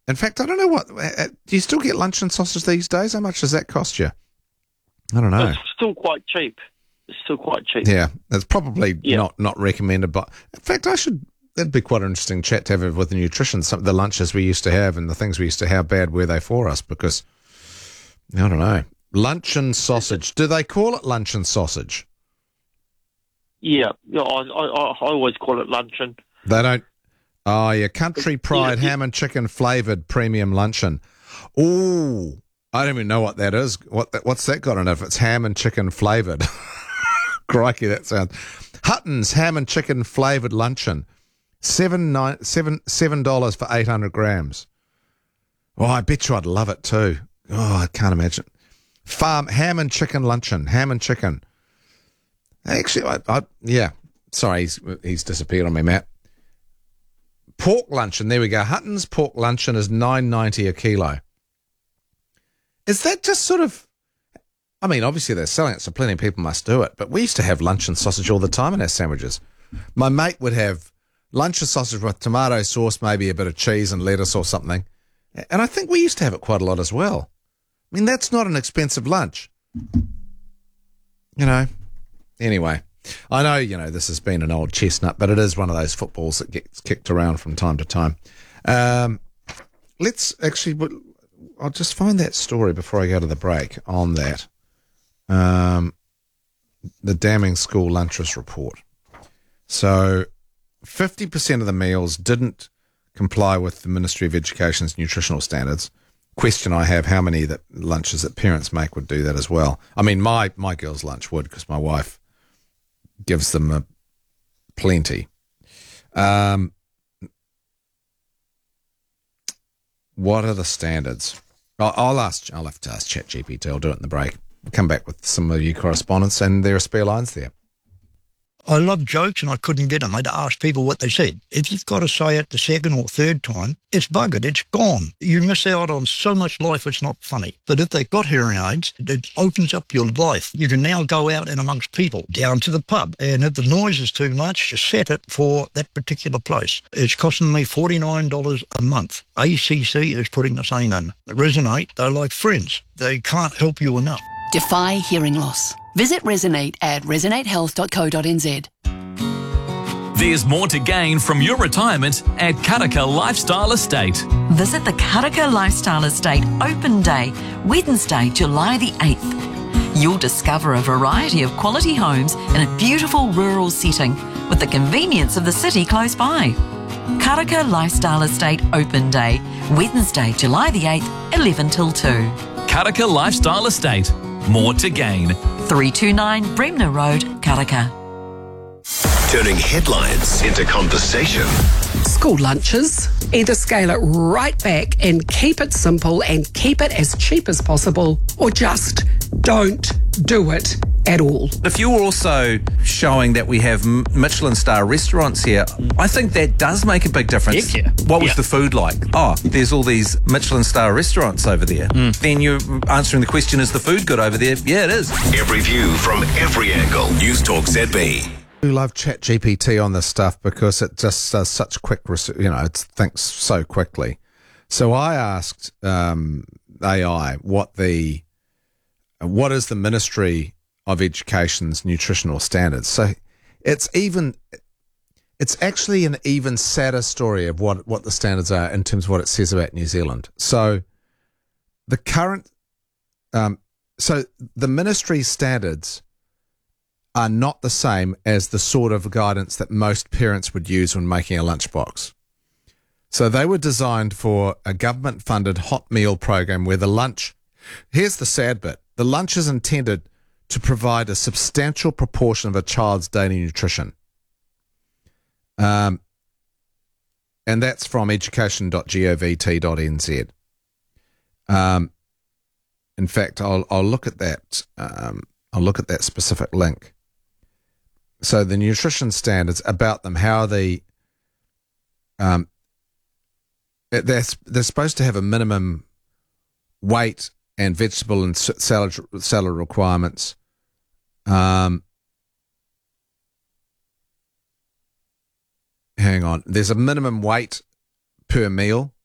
In fact, I don't know what. Do you still get luncheon sausage these days? How much does that cost you? I don't know. It's still quite cheap. Yeah, it's probably not recommended. But in fact, that'd be quite an interesting chat to have with the nutrition. Some of the lunches we used to have and the things we used to have, how bad were they for us? Because I don't know. Luncheon sausage. Do they call it luncheon sausage? Yeah. I always call it luncheon. They don't. Oh, yeah, Country Pride ham and chicken flavoured premium luncheon. Ooh, I don't even know what that is. What's that got in it if it's ham and chicken flavoured? Crikey, that sounds. Hutton's ham and chicken flavoured luncheon. $7 for 800 grams. Oh, I bet you I'd love it too. Oh, I can't imagine. Farm ham and chicken luncheon. Ham and chicken. Actually, yeah. Sorry, he's disappeared on me, Matt. Pork luncheon. There we go. Hutton's pork luncheon is $9.90 a kilo. Is that just sort of? I mean, obviously they're selling it, so plenty of people must do it. But we used to have luncheon sausage all the time in our sandwiches. My mate would have luncheon sausage with tomato sauce, maybe a bit of cheese and lettuce or something. And I think we used to have it quite a lot as well. I mean, that's not an expensive lunch. Anyway, I know, this has been an old chestnut, but it is one of those footballs that gets kicked around from time to time. I'll just find that story before I go to the break on that. The damning school lunches report. So 50% of the meals didn't comply with the Ministry of Education's nutritional standards. Question I have, how many lunches that parents make would do that as well? I mean, my girls' lunch would, because my wife gives them plenty. What are the standards? I'll have to ask ChatGPT. I'll do it in the break. We'll come back with some of your correspondence, and there are spare lines there. I love jokes and I couldn't get them. I'd ask people what they said. If you've got to say it the second or third time, it's buggered, it's gone. You miss out on so much life, it's not funny. But if they've got hearing aids, it opens up your life. You can now go out and amongst people, down to the pub. And if the noise is too much, just set it for that particular place. It's costing me $49 a month. ACC is putting the same in. Resonate, they're like friends. They can't help you enough. Defy hearing loss. Visit Resonate at resonatehealth.co.nz. There's more to gain from your retirement at Karaka Lifestyle Estate. Visit the Karaka Lifestyle Estate Open Day, Wednesday, July the 8th. You'll discover a variety of quality homes in a beautiful rural setting with the convenience of the city close by. Karaka Lifestyle Estate Open Day, Wednesday, July the 8th, 11 till 2. Karaka Lifestyle Estate. More to gain. 329 Bremner Road, Karaka. Turning headlines into conversation. School lunches. Either scale it right back and keep it simple and keep it as cheap as possible, or just don't do it at all. If you're also showing that we have Michelin star restaurants here, I think that does make a big difference. Yeah. What was the food like? Oh, there's all these Michelin star restaurants over there. Then you're answering the question, is the food good over there? Yeah, it is. Every view from every angle. News Talk ZB. I love ChatGPT on this stuff because it just does such quick, it thinks so quickly. So I asked AI what is the Ministry of Education's nutritional standards. So it's actually an even sadder story of what the standards are in terms of what it says about New Zealand. So the current, so the ministry's standards are not the same as the sort of guidance that most parents would use when making a lunchbox. So they were designed for a government-funded hot meal program where the lunch, here's the sad bit, the lunch is intended to provide a substantial proportion of a child's daily nutrition. And that's from education.govt.nz. In fact, I'll look at that. I'll look at that specific link. So the nutrition standards about them, how they're supposed to have a minimum weight and vegetable and salad requirements. Hang on. There's a minimum weight per meal.